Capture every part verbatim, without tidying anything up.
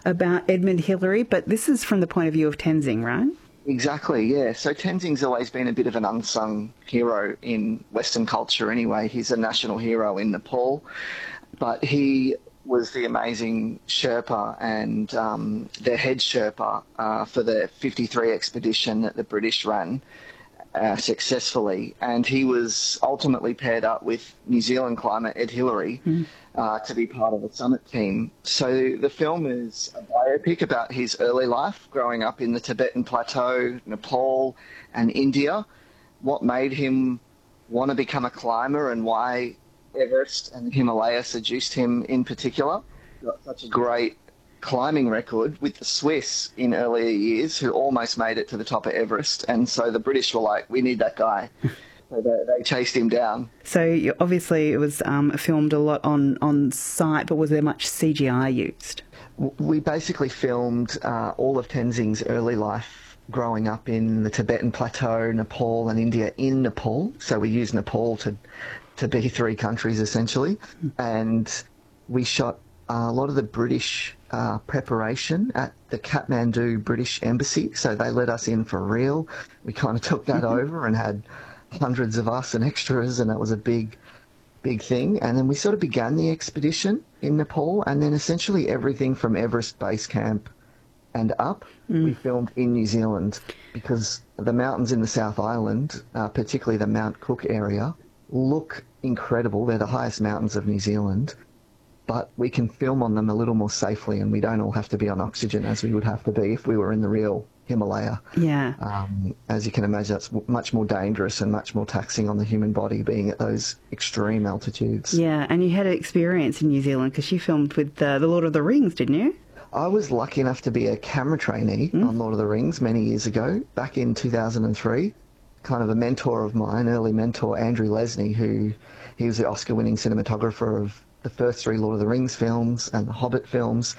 about Edmund Hillary, but this is from the point of view of Tenzing, right? Exactly, yeah. So Tenzing's always been a bit of an unsung hero in Western culture anyway. He's a national hero in Nepal, but he was the amazing Sherpa and um, the head Sherpa uh, for the fifty-three expedition that the British ran uh, successfully. And he was ultimately paired up with New Zealand climber Ed Hillary mm. uh, to be part of the summit team. So the film is a biopic about his early life, growing up in the Tibetan Plateau, Nepal and India, what made him want to become a climber and why Everest and the Himalaya seduced him in particular. Got such a great climbing record with the Swiss in earlier years who almost made it to the top of Everest. And so the British were like, we need that guy. So they, they chased him down. So you, obviously it was um, filmed a lot on, on site, but was there much C G I used? We basically filmed uh, all of Tenzing's early life growing up in the Tibetan Plateau, Nepal and India in Nepal. So we used Nepal to to be three countries essentially, and we shot uh, a lot of the British uh, preparation at the Kathmandu British Embassy, so they let us in for real. We kind of took that over and had hundreds of us and extras, and that was a big, big thing. And then we sort of began the expedition in Nepal, and then essentially everything from Everest Base Camp and up, mm. we filmed in New Zealand, because the mountains in the South Island, uh, particularly the Mount Cook area, look incredible. They're the highest mountains of New Zealand, but we can film on them a little more safely, and we don't all have to be on oxygen as we would have to be if we were in the real Himalaya. Yeah. Um, as you can imagine, that's much more dangerous and much more taxing on the human body being at those extreme altitudes. Yeah, and you had an experience in New Zealand because you filmed with uh, The Lord of the Rings, didn't you? I was lucky enough to be a camera trainee mm. on Lord of the Rings many years ago, back in two thousand three. Kind of a mentor of mine, early mentor, Andrew Lesney, who he was the Oscar-winning cinematographer of the first three Lord of the Rings films and the Hobbit films.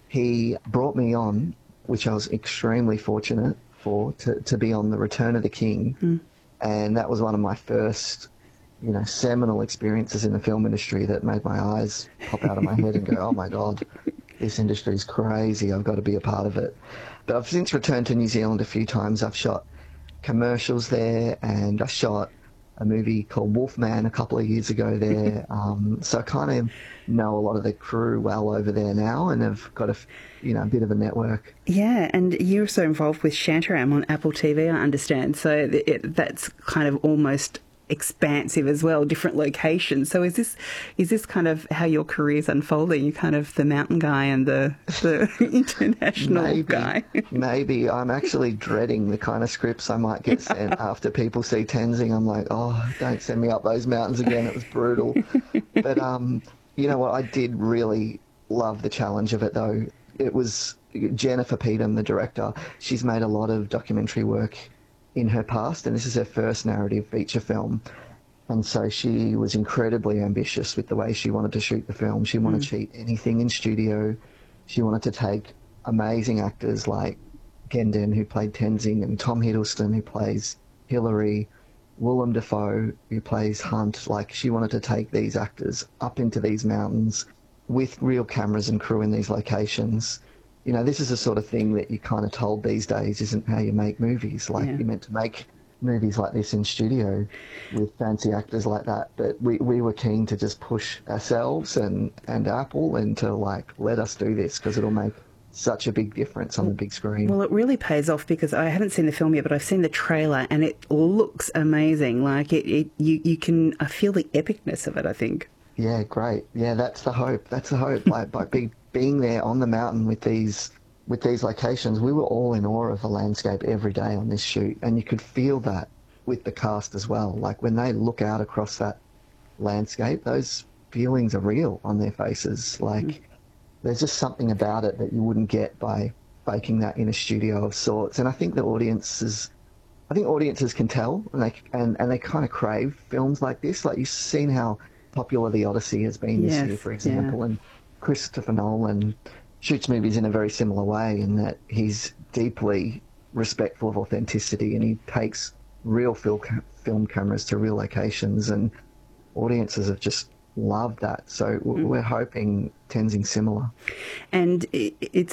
He brought me on, which I was extremely fortunate for, to, to be on The Return of the King. Mm. And that was one of my first, you know, seminal experiences in the film industry that made my eyes pop out of my head and go, oh my God, this industry is crazy. I've got to be a part of it. But I've since returned to New Zealand a few times. I've shot commercials there, and I shot a movie called Wolfman a couple of years ago there. Um, so I kind of know a lot of the crew well over there now, and have got a, you know, a bit of a network. Yeah, and you're so involved with Shantaram on Apple T V, I understand. So it, that's kind of almost expansive as well, different locations. So is this is this kind of how your career's unfolding? You're kind of the mountain guy and the, the international maybe, guy. Maybe. I'm actually dreading the kind of scripts I might get sent after people see Tenzing. I'm like, oh, don't send me up those mountains again. It was brutal. But um, you know what? I did really love the challenge of it, though. It was Jennifer Peetham, the director. She's made a lot of documentary work in her past, and this is her first narrative feature film, and so she was incredibly ambitious with the way she wanted to shoot the film. She wanted mm. to cheat anything in studio. She wanted to take amazing actors like Gendon, who played Tenzing, and Tom Hiddleston, who plays Hillary, Willem Dafoe, who plays Hunt. Like, she wanted to take these actors up into these mountains with real cameras and crew in these locations. You know, this is the sort of thing that you're kind of told these days isn't how you make movies. Like, yeah. You're meant to make movies like this in studio with fancy actors like that. But we, we were keen to just push ourselves and, and Apple and to, like, let us do this because it'll make such a big difference on the big screen. Well, it really pays off, because I haven't seen the film yet, but I've seen the trailer and it looks amazing. Like, it, it you, you can I feel the epicness of it, I think. Yeah, great. Yeah, that's the hope. That's the hope. Like, by being being there on the mountain with these with these locations, we were all in awe of the landscape every day on this shoot, and you could feel that with the cast as well. Like, when they look out across that landscape, those feelings are real on their faces. Like, mm. there's just something about it that you wouldn't get by faking that in a studio of sorts. And I think the audiences, I think audiences can tell, and they and, and they kind of crave films like this. Like, you've seen how popular The Odyssey has been this yes, year, for example, yeah. and Christopher Nolan shoots movies in a very similar way, in that he's deeply respectful of authenticity, and he takes real film film cameras to real locations, and audiences have just loved that. So mm. we're hoping Tenzing similar. And it's